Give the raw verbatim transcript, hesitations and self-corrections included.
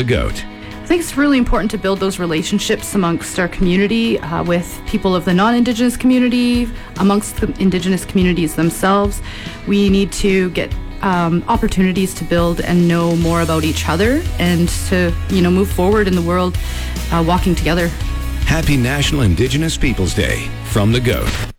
The GOAT. I think it's really important to build those relationships amongst our community, uh, with people of the non-Indigenous community, amongst the Indigenous communities themselves. We need to get um, opportunities to build and know more about each other and to, you know, move forward in the world, uh, walking together. Happy National Indigenous Peoples Day from The GOAT.